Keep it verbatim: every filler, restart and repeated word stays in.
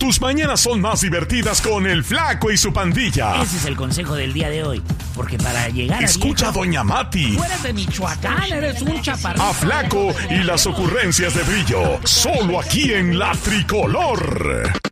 tus mañanas son más divertidas con el Flaco y su pandilla. Ese es el consejo del día de hoy. Porque para llegar a Escucha viejo, a Doña Mati. Tú eres de Michoacán, eres un chaparrito. A Flaco y las ocurrencias de Brillo. Solo aquí en La Tricolor.